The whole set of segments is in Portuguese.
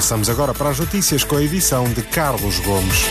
Passamos agora para as notícias com a edição de Carlos Gomes.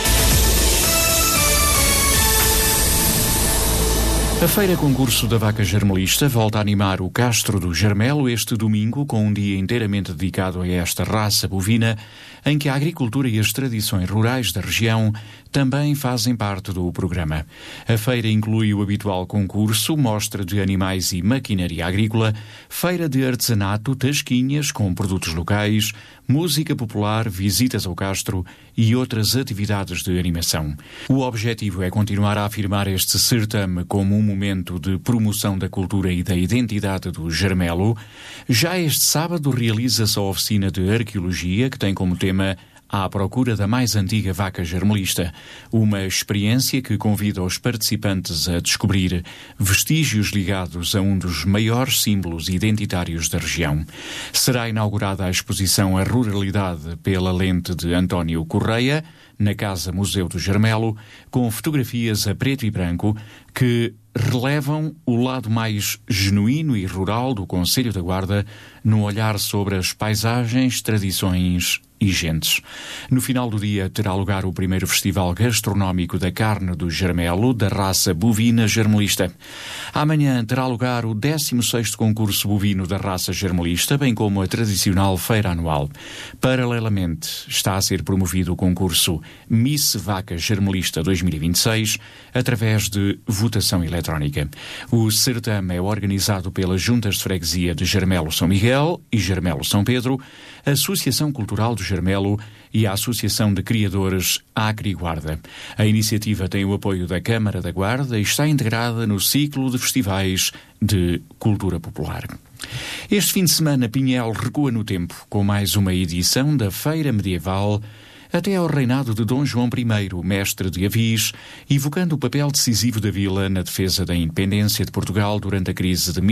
A Feira Concurso da Vaca Germelista volta a animar o Castro do Germelo este domingo com um dia inteiramente dedicado a esta raça bovina, em que a agricultura e as tradições rurais da região também fazem parte do programa. A feira inclui o habitual concurso, mostra de animais e maquinaria agrícola, feira de artesanato, tasquinhas com produtos locais, música popular, visitas ao Castro e outras atividades de animação. O objetivo é continuar a afirmar este certame como um momento de promoção da cultura e da identidade do Germelo. Já este sábado realiza-se a oficina de arqueologia, que tem como tema À Procura da Mais Antiga Vaca Germelista, uma experiência que convida os participantes a descobrir vestígios ligados a um dos maiores símbolos identitários da região. Será inaugurada a exposição A Ruralidade pela lente de António Correia, na Casa Museu do Germelo, com fotografias a preto e branco que relevam o lado mais genuíno e rural do Concelho da Guarda, num olhar sobre as paisagens, tradições e gentes. No final do dia terá lugar o primeiro Festival Gastronómico da Carne do Germelo, da raça bovina germelista. Amanhã terá lugar o 16º concurso bovino da raça germelista, bem como a tradicional feira anual. Paralelamente, está a ser promovido o concurso Miss Vaca Germelista 2026, através de votação eletrónica. O certame é organizado pelas Juntas de Freguesia de Germelo São Miguel e Germelo São Pedro, a Associação Cultural do Germelo e a Associação de Criadores Acre Guarda. A iniciativa tem o apoio da Câmara da Guarda e está integrada no ciclo de festivais de cultura popular. Este fim de semana, Pinhel recua no tempo com mais uma edição da Feira Medieval até ao reinado de Dom João I, mestre de Avis, evocando o papel decisivo da vila na defesa da independência de Portugal durante a crise de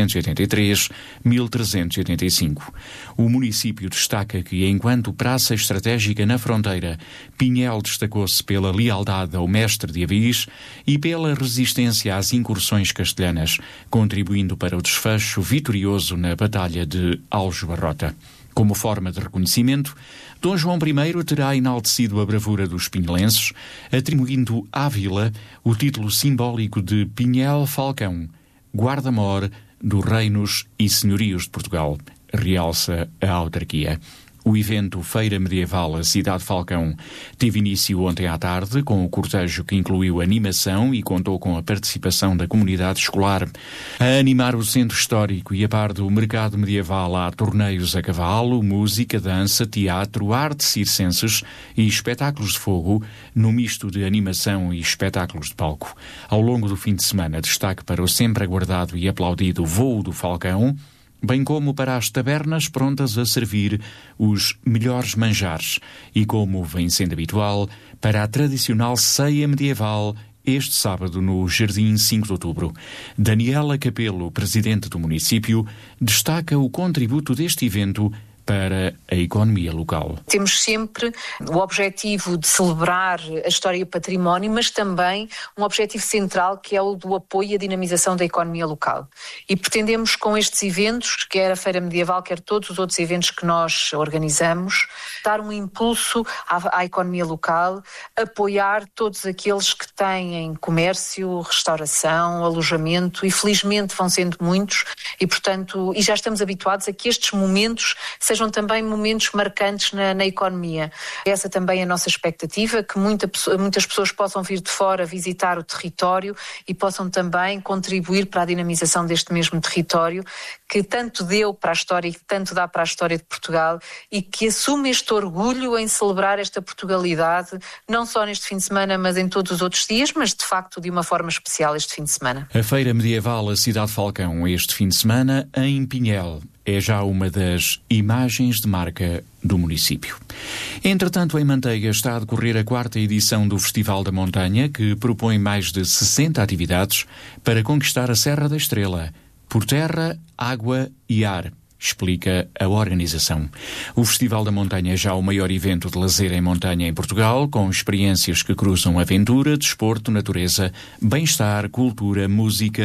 1383-1385. O município destaca que, enquanto praça estratégica na fronteira, Pinhel destacou-se pela lealdade ao mestre de Avis e pela resistência às incursões castelhanas, contribuindo para o desfecho vitorioso na Batalha de Aljubarrota. Como forma de reconhecimento, Dom João I terá enaltecido a bravura dos pinhelenses, atribuindo à vila o título simbólico de Pinhel Falcão, guarda-mor dos reinos e senhorios de Portugal, realça a autarquia. O evento Feira Medieval A Cidade Falcão teve início ontem à tarde com o cortejo que incluiu animação e contou com a participação da comunidade escolar. A animar o centro histórico e a par do mercado medieval há torneios a cavalo, música, dança, teatro, artes circenses e espetáculos de fogo, no misto de animação e espetáculos de palco. Ao longo do fim de semana, destaque para o sempre aguardado e aplaudido Voo do Falcão, bem como para as tabernas prontas a servir os melhores manjares e, como vem sendo habitual, para a tradicional ceia medieval este sábado no Jardim 5 de Outubro. Daniela Capelo, presidente do município, destaca o contributo deste evento para a economia local. Temos sempre o objetivo de celebrar a história e o património, mas também um objetivo central que é o do apoio e a dinamização da economia local. E pretendemos com estes eventos, quer a Feira Medieval, quer todos os outros eventos que nós organizamos, dar um impulso à economia local, apoiar todos aqueles que têm comércio, restauração, alojamento, e felizmente vão sendo muitos, e portanto, e já estamos habituados a que estes momentos sejam também momentos marcantes na economia. Essa também é a nossa expectativa, que muitas pessoas possam vir de fora visitar o território e possam também contribuir para a dinamização deste mesmo território, que tanto deu para a história e que tanto dá para a história de Portugal, e que assume este orgulho em celebrar esta Portugalidade, não só neste fim de semana, mas em todos os outros dias, mas de facto de uma forma especial este fim de semana. A Feira Medieval A Cidade Falcão este fim de semana em Pinhel é já uma das imagens de marca do município. Entretanto, em Manteiga está a decorrer a 4ª edição do Festival da Montanha, que propõe mais de 60 atividades para conquistar a Serra da Estrela, por terra, água e ar, explica a organização. O Festival da Montanha é já o maior evento de lazer em montanha em Portugal, com experiências que cruzam aventura, desporto, natureza, bem-estar, cultura, música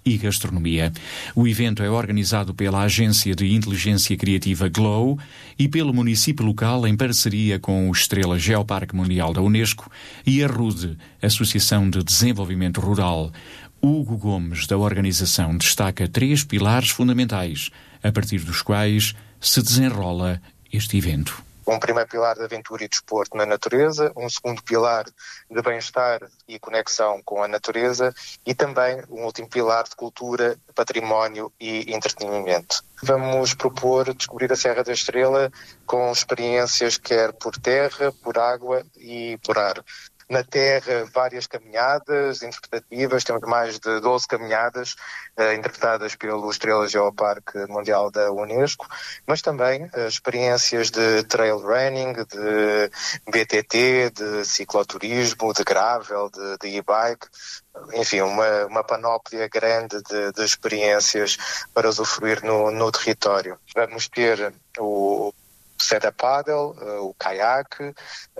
e gastronomia. O evento é organizado pela Agência de Inteligência Criativa Glow e pelo município local em parceria com o Estrela Geoparque Mundial da Unesco e a RUDE, Associação de Desenvolvimento Rural. Hugo Gomes, da organização, destaca 3 pilares fundamentais, a partir dos quais se desenrola este evento. Um primeiro pilar de aventura e desporto na natureza, um segundo pilar de bem-estar e conexão com a natureza e também um último pilar de cultura, património e entretenimento. Vamos propor descobrir a Serra da Estrela com experiências quer por terra, por água e por ar. Na Terra, várias caminhadas interpretativas, temos mais de 12 caminhadas interpretadas pelo Estrela Geoparque Mundial da Unesco, mas também experiências de trail running, de BTT, de cicloturismo, de gravel, de e-bike, enfim, uma panóplia grande de experiências para usufruir no território. Vamos ter o stand-up paddle, o caiaque,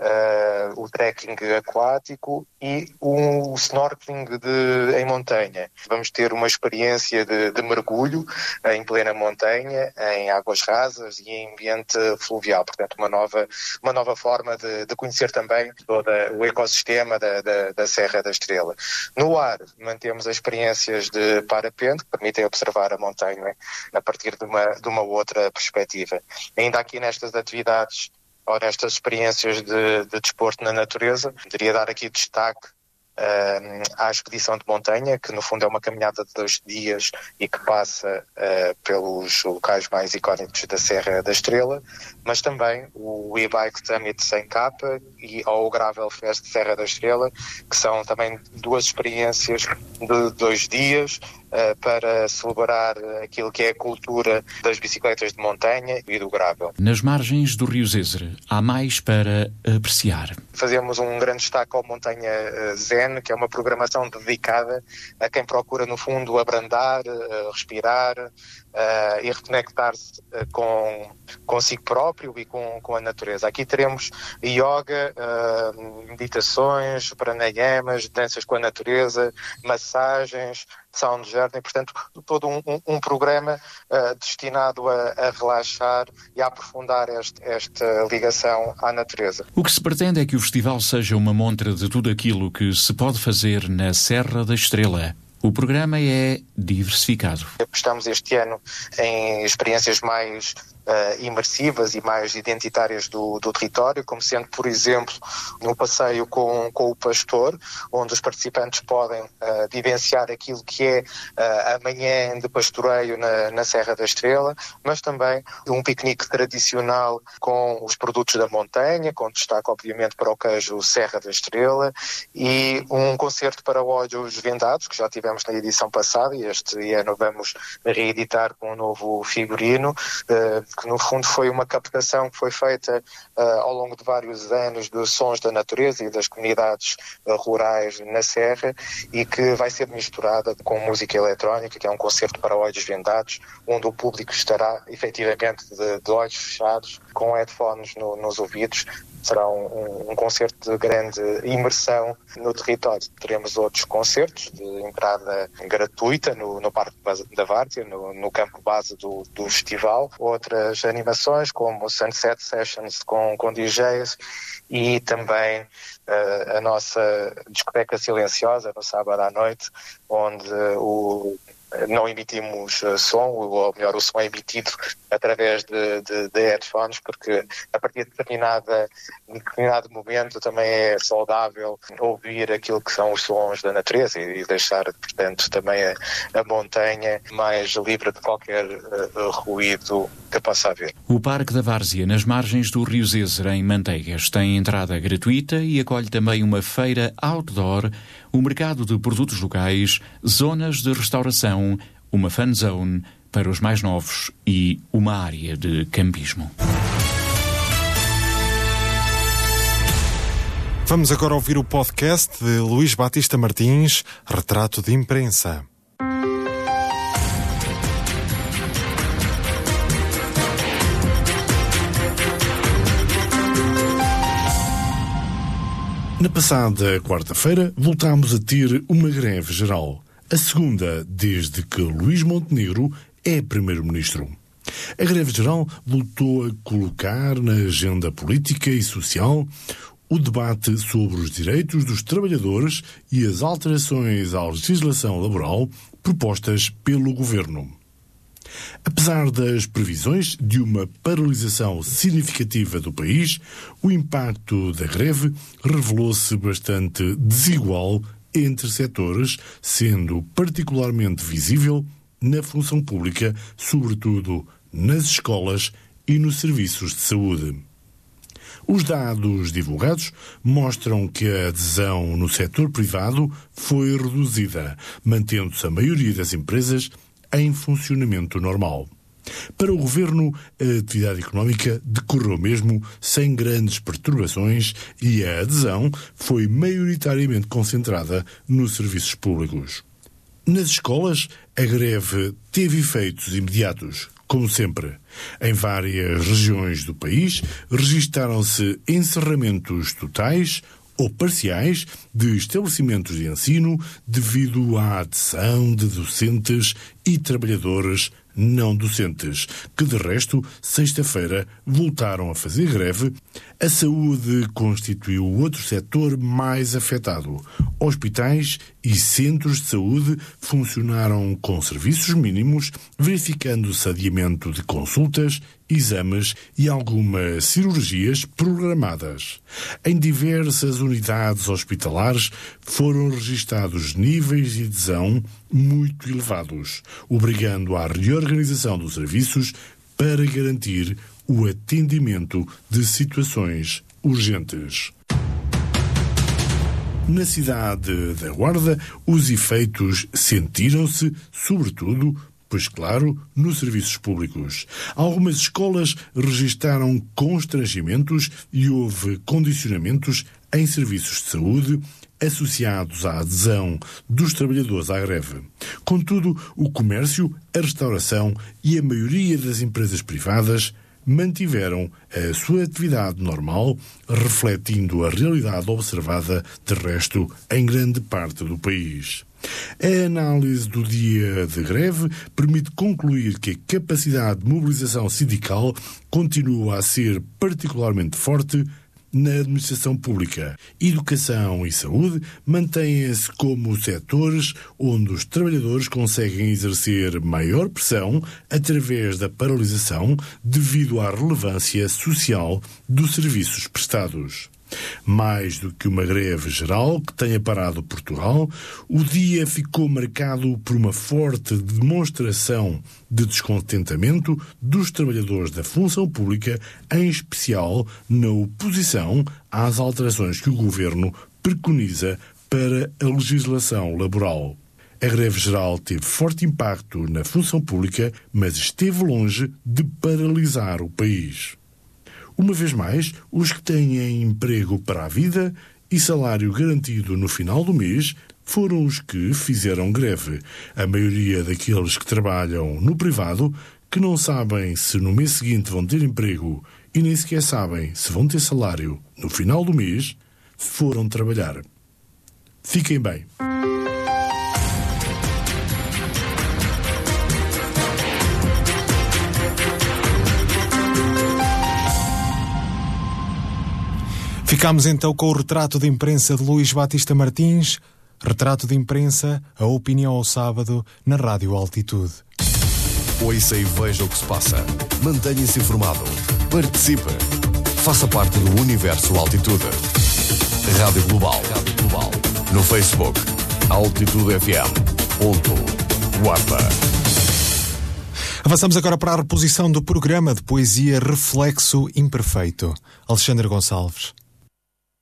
o trekking aquático e o snorkeling em montanha. Vamos ter uma experiência de mergulho em plena montanha, em águas rasas e em ambiente fluvial. Portanto, uma nova forma de conhecer também todo o ecossistema da Serra da Estrela. No ar, mantemos as experiências de parapente, que permitem observar a montanha a partir de uma outra perspectiva. Ainda aqui nestas atividades ou nestas experiências de desporto na natureza, poderia dar aqui destaque à expedição de montanha, que no fundo é uma caminhada de 2 dias e que passa pelos locais mais icónicos da Serra da Estrela, mas também o e-bike Summit 100K e o Gravel Fest Serra da Estrela, que são também 2 experiências de 2 dias para celebrar aquilo que é a cultura das bicicletas de montanha e do gravel. Nas margens do Rio Zézer, há mais para apreciar. Fazemos um grande destaque ao Montanha Zen, que é uma programação dedicada a quem procura, no fundo, abrandar, respirar e reconectar-se consigo próprio e com a natureza. Aqui teremos yoga, meditações, pranayamas, danças com a natureza, massagens, sound journey, portanto, todo um programa destinado a relaxar e a aprofundar esta ligação à natureza. O que se pretende é que o festival seja uma montra de tudo aquilo que se pode fazer na Serra da Estrela. O programa é diversificado. Apostamos este ano em experiências mais imersivas e mais identitárias do território, como sendo, por exemplo, um passeio com o pastor, onde os participantes podem vivenciar aquilo que é a manhã de pastoreio na Serra da Estrela, mas também um piquenique tradicional com os produtos da montanha, com destaque, obviamente, para o queijo Serra da Estrela, e um concerto para olhos vendados, que já tivemos na edição passada, e este ano vamos reeditar com um novo figurino, que no fundo foi uma captação que foi feita ao longo de vários anos dos sons da natureza e das comunidades rurais na Serra, e que vai ser misturada com música eletrónica, que é um concerto para olhos vendados, onde o público estará efetivamente de olhos fechados, com headphones nos ouvidos. Será um concerto de grande imersão no território. Teremos outros concertos de entrada gratuita no Parque da Várzea, no campo base do festival. Outras animações, como Sunset Sessions com DJs, e também a nossa discoteca silenciosa no sábado à noite, onde não emitimos som, ou melhor, o som é emitido através de headphones, porque a partir de determinado momento também é saudável ouvir aquilo que são os sons da natureza e deixar, portanto, também a montanha mais livre de qualquer ruído que possa haver. O Parque da Várzea, nas margens do Rio Zézer, em Manteigas, tem entrada gratuita e acolhe também uma feira outdoor, um mercado de produtos locais, zonas de restauração, uma fan zone para os mais novos e uma área de campismo. Vamos agora ouvir o podcast de Luís Batista Martins, Retrato de Imprensa. Na passada quarta-feira, voltámos a ter uma greve geral. A segunda, desde que Luís Montenegro é primeiro-ministro. A greve geral voltou a colocar na agenda política e social o debate sobre os direitos dos trabalhadores e as alterações à legislação laboral propostas pelo governo. Apesar das previsões de uma paralisação significativa do país, o impacto da greve revelou-se bastante desigual entre setores, sendo particularmente visível na função pública, sobretudo nas escolas e nos serviços de saúde. Os dados divulgados mostram que a adesão no setor privado foi reduzida, mantendo-se a maioria das empresas em funcionamento normal. Para o governo, a atividade económica decorreu mesmo sem grandes perturbações e a adesão foi maioritariamente concentrada nos serviços públicos. Nas escolas, a greve teve efeitos imediatos. Como sempre, em várias regiões do país, registaram-se encerramentos totais ou parciais de estabelecimentos de ensino devido à adesão de docentes e trabalhadores não docentes, que de resto, sexta-feira, voltaram a fazer greve. A saúde constituiu o outro setor mais afetado. Hospitais e centros de saúde funcionaram com serviços mínimos, verificando-se adiamento de consultas, exames e algumas cirurgias programadas. Em diversas unidades hospitalares foram registados níveis de adesão muito elevados, obrigando à reorganização dos serviços para garantir o atendimento de situações urgentes. Na cidade da Guarda, os efeitos sentiram-se, sobretudo, pois claro, nos serviços públicos. Algumas escolas registaram constrangimentos e houve condicionamentos em serviços de saúde associados à adesão dos trabalhadores à greve. Contudo, o comércio, a restauração e a maioria das empresas privadas mantiveram a sua atividade normal, refletindo a realidade observada, de resto, em grande parte do país. A análise do dia de greve permite concluir que a capacidade de mobilização sindical continua a ser particularmente forte na administração pública. Educação e saúde mantêm-se como setores onde os trabalhadores conseguem exercer maior pressão através da paralisação devido à relevância social dos serviços prestados. Mais do que uma greve geral que tenha parado Portugal, o dia ficou marcado por uma forte demonstração de descontentamento dos trabalhadores da função pública, em especial na oposição às alterações que o governo preconiza para a legislação laboral. A greve geral teve forte impacto na função pública, mas esteve longe de paralisar o país. Uma vez mais, os que têm emprego para a vida e salário garantido no final do mês foram os que fizeram greve. A maioria daqueles que trabalham no privado, que não sabem se no mês seguinte vão ter emprego e nem sequer sabem se vão ter salário no final do mês, foram trabalhar. Fiquem bem. Ficámos então com o retrato de imprensa de Luís Batista Martins. Retrato de imprensa, a opinião ao sábado, na Rádio Altitude. Ouça e veja o que se passa. Mantenha-se informado. Participe. Faça parte do universo Altitude. Rádio Global. No Facebook, Altitude FM. Guarda. Avançamos agora para a reposição do programa de poesia Reflexo Imperfeito. Alexandre Gonçalves.